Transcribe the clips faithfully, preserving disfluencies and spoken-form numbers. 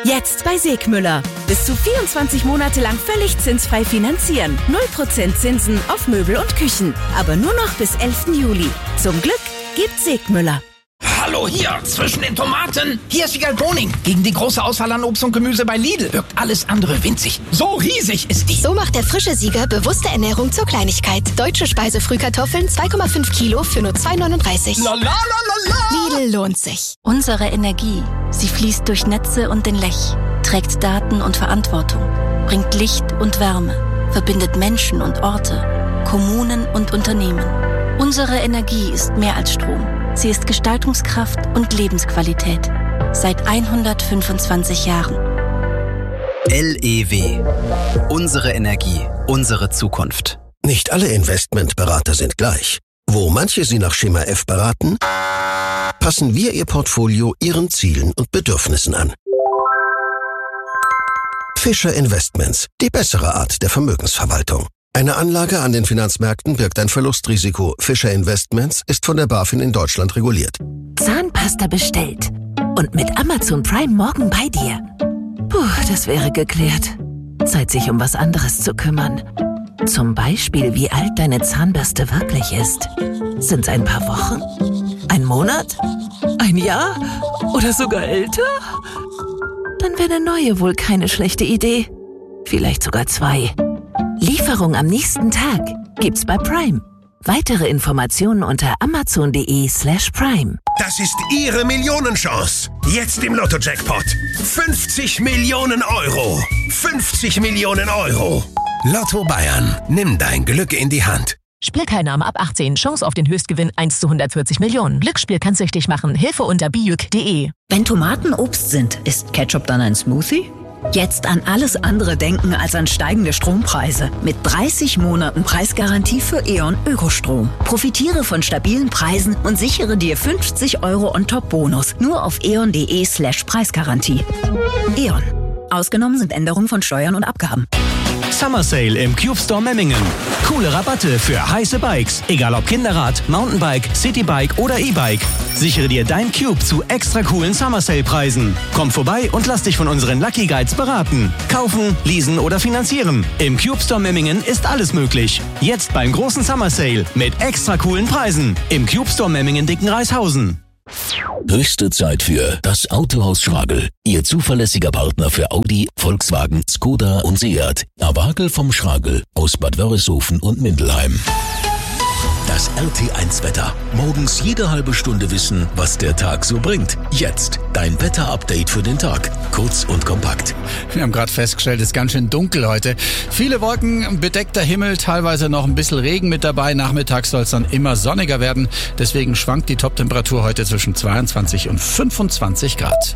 Jetzt bei Segmüller. Bis zu vierundzwanzig Monate lang völlig zinsfrei finanzieren. null Prozent Zinsen auf Möbel und Küchen. Aber nur noch bis elften Juli. Zum Glück gibt's Segmüller. Hallo hier, zwischen den Tomaten. Hier ist Wiegald Boning. Gegen die große Auswahl an Obst und Gemüse bei Lidl wirkt alles andere winzig. So riesig ist die. So macht der frische Sieger bewusste Ernährung zur Kleinigkeit. Deutsche Speisefrühkartoffeln zwei Komma fünf Kilo für nur zwei neununddreißig. La la la la la. Lidl lohnt sich. Unsere Energie, sie fließt durch Netze und den Lech, trägt Daten und Verantwortung, bringt Licht und Wärme, verbindet Menschen und Orte, Kommunen und Unternehmen. Unsere Energie ist mehr als Strom. Sie ist Gestaltungskraft und Lebensqualität. Seit hundertfünfundzwanzig Jahren. L E W. Unsere Energie, unsere Zukunft. Nicht alle Investmentberater sind gleich. Wo manche Sie nach Schema F beraten, passen wir Ihr Portfolio Ihren Zielen und Bedürfnissen an. Fischer Investments, die bessere Art der Vermögensverwaltung. Eine Anlage an den Finanzmärkten birgt ein Verlustrisiko. Fischer Investments ist von der BaFin in Deutschland reguliert. Zahnpasta bestellt. Und mit Amazon Prime morgen bei dir. Puh, das wäre geklärt. Zeit, sich um was anderes zu kümmern. Zum Beispiel, wie alt deine Zahnbürste wirklich ist. Sind's ein paar Wochen? Ein Monat? Ein Jahr? Oder sogar älter? Dann wäre eine neue wohl keine schlechte Idee. Vielleicht sogar zwei. Lieferung am nächsten Tag gibt's bei Prime. Weitere Informationen unter amazon.de slash prime. Das ist Ihre Millionenchance. Jetzt im Lotto-Jackpot. fünfzig Millionen Euro. fünfzig Millionen Euro. Lotto Bayern. Nimm dein Glück in die Hand. Spielteilnahme ab achtzehn. Chance auf den Höchstgewinn eins zu hundertvierzig Millionen. Glücksspiel kann süchtig machen. Hilfe unter bijuk punkt de. Wenn Tomaten Obst sind, ist Ketchup dann ein Smoothie? Jetzt an alles andere denken als an steigende Strompreise. Mit dreißig Monaten Preisgarantie für E.ON Ökostrom. Profitiere von stabilen Preisen und sichere dir fünfzig Euro on top Bonus. Nur auf eon.de slash Preisgarantie. E.ON. Ausgenommen sind Änderungen von Steuern und Abgaben. Summer Sale im Cube Store Memmingen. Coole Rabatte für heiße Bikes. Egal ob Kinderrad, Mountainbike, Citybike oder E-Bike. Sichere dir dein Cube zu extra coolen Summer Sale Preisen. Komm vorbei und lass dich von unseren Lucky Guides beraten. Kaufen, leasen oder finanzieren. Im Cube Store Memmingen ist alles möglich. Jetzt beim großen Summer Sale mit extra coolen Preisen. Im Cube Store Memmingen Dickenreishausen. Höchste Zeit für das Autohaus Schragel. Ihr zuverlässiger Partner für Audi, Volkswagen, Skoda und Seat. Awagel vom Schragel aus Bad Wörishofen und Mindelheim. Das R T eins Wetter. Morgens jede halbe Stunde wissen, was der Tag so bringt. Jetzt dein Wetter-Update für den Tag. Kurz und kompakt. Wir haben gerade festgestellt, es ist ganz schön dunkel heute. Viele Wolken, bedeckter Himmel, teilweise noch ein bisschen Regen mit dabei. Nachmittags soll es dann immer sonniger werden. Deswegen schwankt die Toptemperatur heute zwischen zweiundzwanzig und fünfundzwanzig Grad.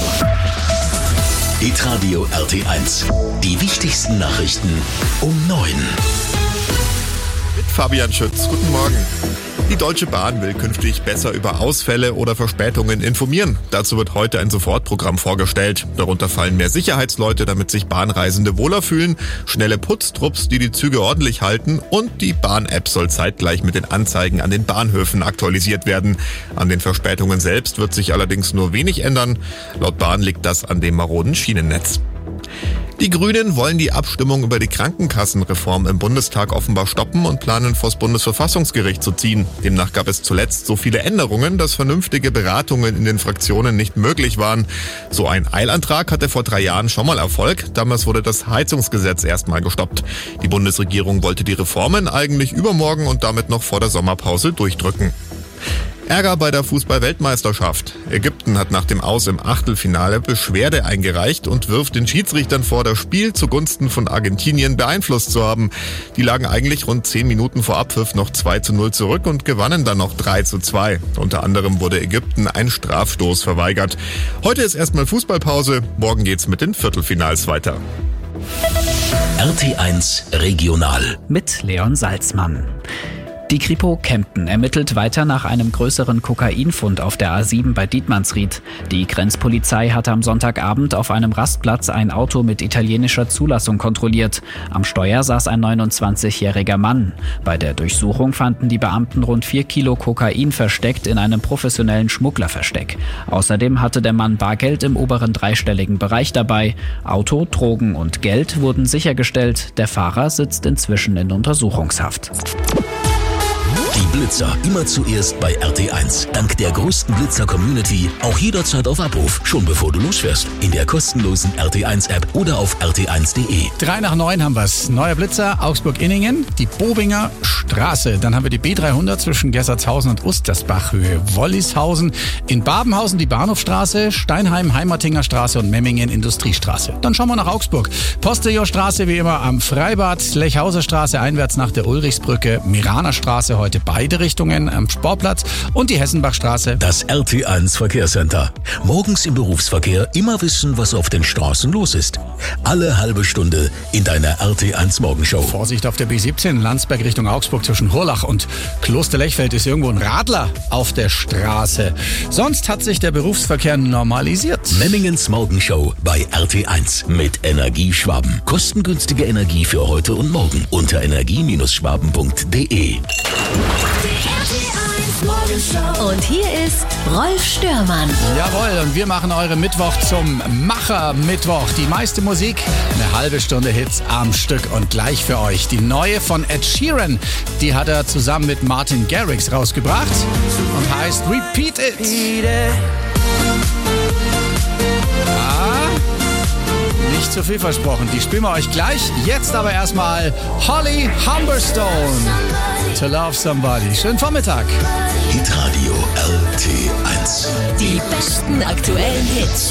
Hitradio R T eins. Die wichtigsten Nachrichten um neun. Mit Fabian Schütz. Guten Morgen. Die Deutsche Bahn will künftig besser über Ausfälle oder Verspätungen informieren. Dazu wird heute ein Sofortprogramm vorgestellt. Darunter fallen mehr Sicherheitsleute, damit sich Bahnreisende wohler fühlen, schnelle Putztrupps, die die Züge ordentlich halten, und die Bahn-App soll zeitgleich mit den Anzeigen an den Bahnhöfen aktualisiert werden. An den Verspätungen selbst wird sich allerdings nur wenig ändern. Laut Bahn liegt das an dem maroden Schienennetz. Die Grünen wollen die Abstimmung über die Krankenkassenreform im Bundestag offenbar stoppen und planen, vors Bundesverfassungsgericht zu ziehen. Demnach gab es zuletzt so viele Änderungen, dass vernünftige Beratungen in den Fraktionen nicht möglich waren. So ein Eilantrag hatte vor drei Jahren schon mal Erfolg. Damals wurde das Heizungsgesetz erstmal gestoppt. Die Bundesregierung wollte die Reformen eigentlich übermorgen und damit noch vor der Sommerpause durchdrücken. Ärger bei der Fußball-Weltmeisterschaft. Ägypten hat nach dem Aus im Achtelfinale Beschwerde eingereicht und wirft den Schiedsrichtern vor, das Spiel zugunsten von Argentinien beeinflusst zu haben. Die lagen eigentlich rund zehn Minuten vor Abpfiff noch zwei zu null zurück und gewannen dann noch drei zu zwei. Unter anderem wurde Ägypten ein Strafstoß verweigert. Heute ist erstmal Fußballpause, morgen geht's mit den Viertelfinals weiter. R T eins Regional mit Leon Salzmann. Die Kripo Kempten ermittelt weiter nach einem größeren Kokainfund auf der A sieben bei Dietmannsried. Die Grenzpolizei hatte am Sonntagabend auf einem Rastplatz ein Auto mit italienischer Zulassung kontrolliert. Am Steuer saß ein neunundzwanzigjähriger Mann. Bei der Durchsuchung fanden die Beamten rund vier Kilo Kokain versteckt in einem professionellen Schmugglerversteck. Außerdem hatte der Mann Bargeld im oberen dreistelligen Bereich dabei. Auto, Drogen und Geld wurden sichergestellt. Der Fahrer sitzt inzwischen in Untersuchungshaft. Die Blitzer immer zuerst bei R T eins. Dank der größten Blitzer-Community auch jederzeit auf Abruf, schon bevor du losfährst. In der kostenlosen R T eins App oder auf r t eins punkt d e. Drei nach neun haben wir's. Neuer Blitzer, Augsburg-Inningen, die Bobinger Straße. Dann haben wir die B dreihundert zwischen Gessertshausen und Ustersbach, Höhe Wollishausen. In Babenhausen die Bahnhofstraße, Steinheim, Heimatinger Straße und Memmingen Industriestraße. Dann schauen wir nach Augsburg. Postillonstraße wie immer am Freibad, Lechhauser Straße einwärts nach der Ulrichsbrücke, Miraner Straße heute beide Richtungen am Sportplatz und die Hessenbachstraße. Das R T eins Verkehrscenter. Morgens im Berufsverkehr immer wissen, was auf den Straßen los ist. Alle halbe Stunde in deiner R T eins Morgenshow. Vorsicht auf der B siebzehn, Landsberg Richtung Augsburg zwischen Hurlach und Klosterlechfeld ist irgendwo ein Radler auf der Straße. Sonst hat sich der Berufsverkehr normalisiert. Memmingens Morgenshow bei R T eins mit Energieschwaben. Kostengünstige Energie für heute und morgen unter energie Schwaben punkt d e. Und hier ist Rolf Störmann. Jawohl, und wir machen eure Mittwoch zum Macher-Mittwoch. Die meiste Musik, eine halbe Stunde Hits am Stück und gleich für euch. Die neue von Ed Sheeran, die hat er zusammen mit Martin Garrix rausgebracht und heißt Repeat It. Ah, nicht zu viel versprochen, die spielen wir euch gleich. Jetzt aber erstmal Holly Humberstone. To Love Somebody. Schönen Vormittag. Hitradio R T eins. Die besten aktuellen Hits.